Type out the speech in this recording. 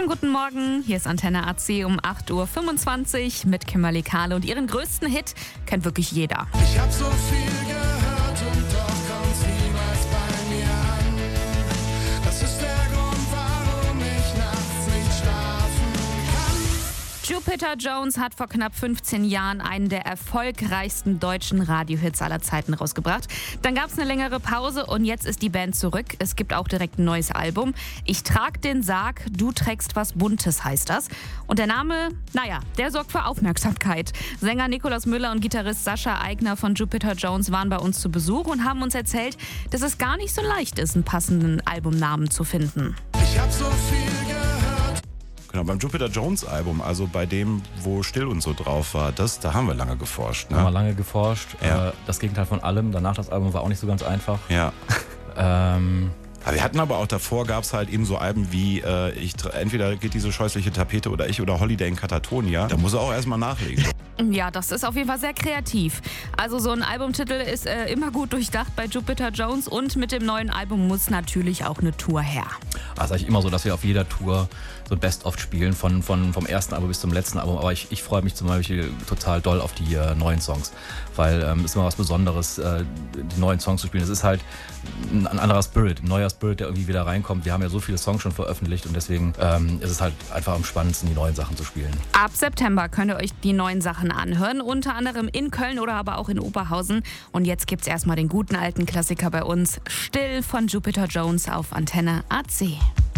Schönen guten Morgen, hier ist Antenne AC um 8.25 Uhr mit Kimberly Kahle und ihren größten Hit kennt wirklich jeder. Ich hab so viel gehört und doch kommt's niemals bei mir an. Das ist der Grund, warum ich nachts nicht schlafen kann. Jupiter Jones hat vor knapp 15 Jahren einen der erfolgreichsten deutschen Radiohits aller Zeiten rausgebracht. Dann gab es eine längere Pause und jetzt ist die Band zurück. Es gibt auch direkt ein neues Album. Ich trag den Sarg, du trägst was Buntes heißt das. Und der Name, der sorgt für Aufmerksamkeit. Sänger Nikolaus Müller und Gitarrist Sascha Aigner von Jupiter Jones waren bei uns zu Besuch und haben uns erzählt, dass es gar nicht so leicht ist, einen passenden Albumnamen zu finden. Ich hab so viel gehört. Genau, beim Jupiter Jones Album, also bei dem, wo Still und so drauf war, da haben wir lange geforscht. Ne? Haben wir lange geforscht. Ja. Das Gegenteil von allem. Danach das Album war auch nicht so ganz einfach. Ja. Wir hatten aber auch davor, gab es halt eben so Alben wie entweder geht diese scheußliche Tapete oder Holiday in Katatonia. Da muss er auch erstmal nachlegen. Ja, das ist auf jeden Fall sehr kreativ. Also so ein Albumtitel ist immer gut durchdacht bei Jupiter Jones und mit dem neuen Album muss natürlich auch eine Tour her. Das ist eigentlich immer so, dass wir auf jeder Tour so ein Best-of spielen, vom ersten Album bis zum letzten Album. Aber ich freue mich zum Beispiel total doll auf die neuen Songs, weil es ist immer was Besonderes, die neuen Songs zu spielen. Es ist halt ein anderer Spirit, ein neuer Spirit, der irgendwie wieder reinkommt. Wir haben ja so viele Songs schon veröffentlicht und deswegen ist es halt einfach am spannendsten, die neuen Sachen zu spielen. Ab September könnt ihr euch die neuen Sachen anhören, unter anderem in Köln oder aber auch in Oberhausen. Und jetzt gibt's erstmal den guten alten Klassiker bei uns, Still von Jupiter Jones auf Antenne AC.